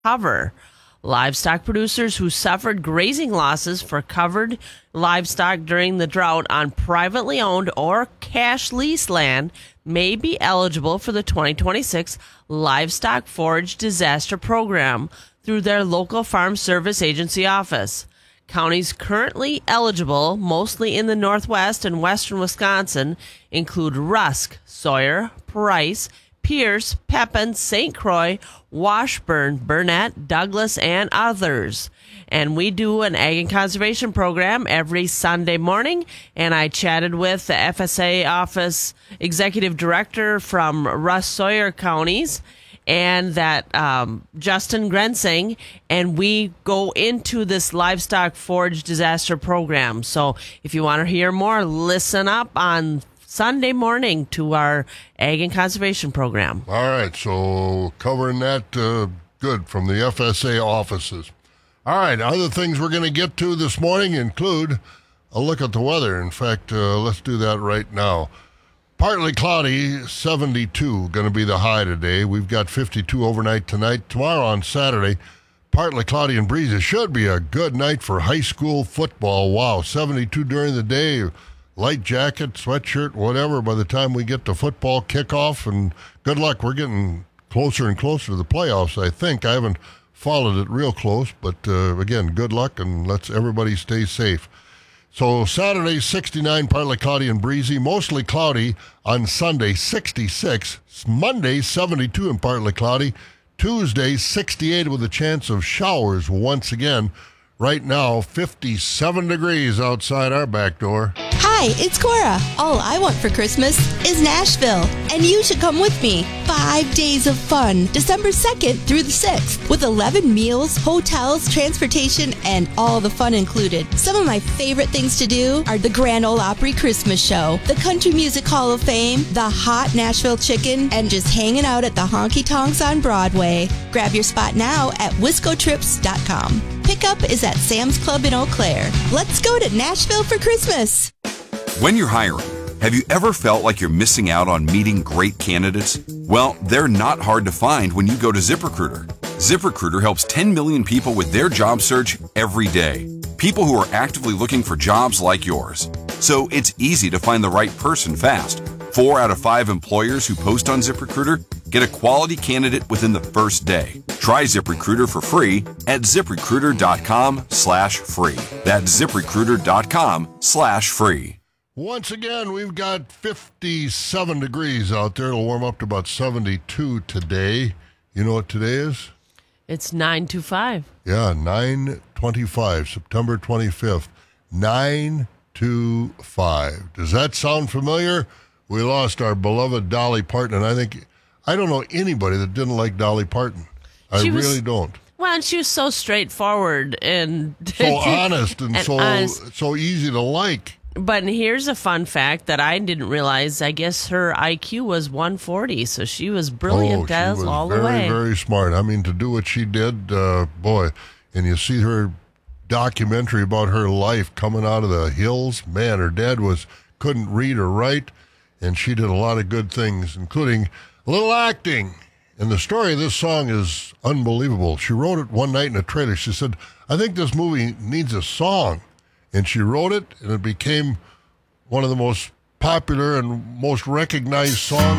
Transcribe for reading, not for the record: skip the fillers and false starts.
cover. Livestock producers who suffered grazing losses for covered livestock during the drought on privately owned or cash lease land may be eligible for the 2026 Livestock Forage Disaster Program through their local Farm Service Agency office. Counties currently eligible, mostly in the northwest and western Wisconsin, include Rusk, Sawyer, Price, Pierce, Pepin, St. Croix, Washburn, Burnett, Douglas, and others. And we do an ag and conservation program every Sunday morning. And I chatted with the FSA office executive director from Rusk Sawyer counties and that Justin Grensing, and we go into this livestock forage disaster program. So if you want to hear more, listen up on Sunday morning to our Ag and Conservation Program. All right, so covering that good from the FSA offices. All right, other things we're going to get to this morning include a look at the weather. In fact, let's do that right now. Partly cloudy, 72 going to be the high today. We've got 52 overnight tonight. Tomorrow on Saturday, partly cloudy and breezy. It should be a good night for high school football. Wow, 72 during the day. Light jacket, sweatshirt, whatever, by the time we get to football kickoff. And good luck. We're getting closer and closer to the playoffs, I think. I haven't followed it real close, but again, good luck, and let's everybody stay safe. So Saturday, 69, partly cloudy and breezy. Mostly cloudy on Sunday, 66. Monday, 72 and partly cloudy. Tuesday, 68 with a chance of showers once again. Right now, 57 degrees outside our back door. Hi, it's Cora. All I want for Christmas is Nashville, and you should come with me. 5 days of fun, December 2nd through the 6th, with 11 meals, hotels, transportation, and all the fun included. Some of my favorite things to do are the Grand Ole Opry Christmas Show, the Country Music Hall of Fame, the hot Nashville Chicken, and just hanging out at the honky tonks on Broadway. Grab your spot now at wiscotrips.com. Pickup is at Sam's Club in Eau Claire. Let's go to Nashville for Christmas. When you're hiring, have you ever felt like you're missing out on meeting great candidates? Well, they're not hard to find when you go to ZipRecruiter. ZipRecruiter helps 10 million people with their job search every day. People who are actively looking for jobs like yours. So it's easy to find the right person fast. 4 out of 5 employers who post on ZipRecruiter get a quality candidate within the first day. Try ZipRecruiter for free at ZipRecruiter.com/free. That's ZipRecruiter.com/free. Once again, we've got 57 degrees out there. It'll warm up to about 72 today. You know what today is? It's 9/25. Yeah, 9/25, September 25th. 9/25. Does that sound familiar? We lost our beloved Dolly Parton, and I don't know anybody that didn't like Dolly Parton. I really don't. Well, and she was so straightforward and so honest and so honest. So easy to like. But here's a fun fact that I didn't realize. I guess her IQ was 140, so she was brilliant all the way. Very, very smart. I mean, to do what she did, boy, and you see her documentary about her life coming out of the hills. Man, her dad couldn't read or write, and she did a lot of good things, including a little acting. And the story of this song is unbelievable. She wrote it one night in a trailer. She said, I think this movie needs a song. And she wrote it, and it became one of the most popular and most recognized songs